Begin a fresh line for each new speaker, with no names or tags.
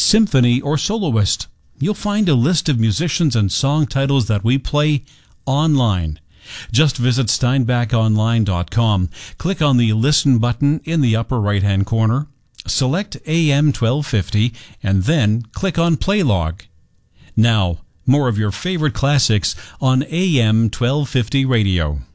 symphony, or soloist. You'll find a list of musicians and song titles that we play online. Just visit steinbachonline.com, click on the Listen button in the upper right-hand corner, select AM 1250, and then click on Play Log. Now, more of your favorite classics on AM 1250 radio.